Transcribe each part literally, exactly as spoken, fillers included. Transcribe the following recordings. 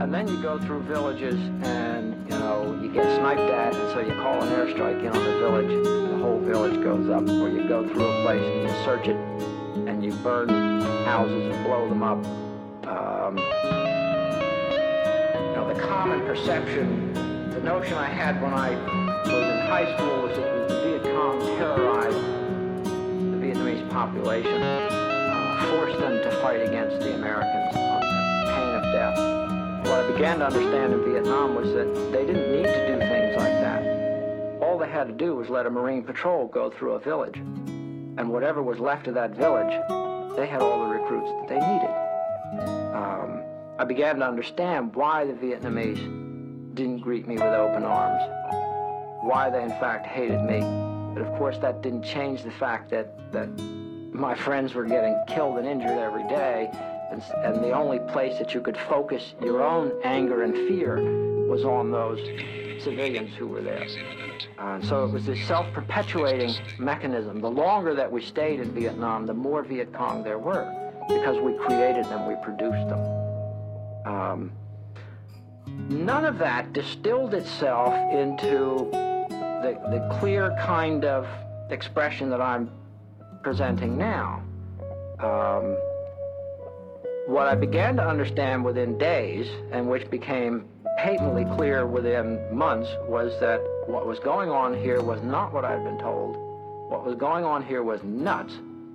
And then you go through villages and, you know, you get sniped at, and so you call an airstrike in on the village, and the whole village goes up. Or you go through a place and you search it, and you burn houses and blow them up. Um, you know, the common perception, the notion I had when I was in high school was that the Viet Cong terrorized the Vietnamese population, uh, forced them to fight against the Americans on pain of death. What I began to understand in Vietnam was that they didn't need to do things like that. All they had to do was let a Marine patrol go through a village. And whatever was left of that village, they had all the recruits that they needed. Um, I began to understand why the Vietnamese didn't greet me with open arms, why they in fact hated me. But of course that didn't change the fact that, that my friends were getting killed and injured every day. And, and the only place that you could focus your own anger and fear was on those civilians who were there. Uh, and so it was this self-perpetuating mechanism. The longer that we stayed in Vietnam, the more Viet Cong there were, because we created them, we produced them. Um, none of that distilled itself into the, the clear kind of expression that I'm presenting now. Um, What I began to understand within days, and which became patently clear within months, was that what was going on here was not what I'd been told. What was going on here was nuts,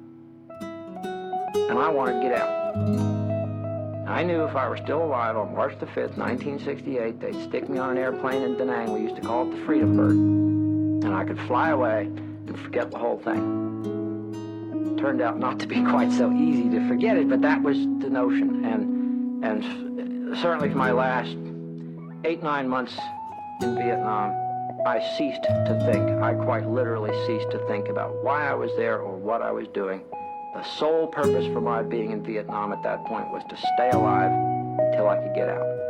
and I wanted to get out. I knew if I were still alive on March the fifth, nineteen sixty-eight, they'd stick me on an airplane in Da Nang. We used to call it the Freedom Bird, and I could fly away and forget the whole thing. Turned out not to be quite so easy to forget it, but that was the notion. And and certainly for my last eight, nine months in Vietnam, I ceased to think. I quite literally ceased to think about why I was there or what I was doing. The sole purpose for my being in Vietnam at that point was to stay alive until I could get out.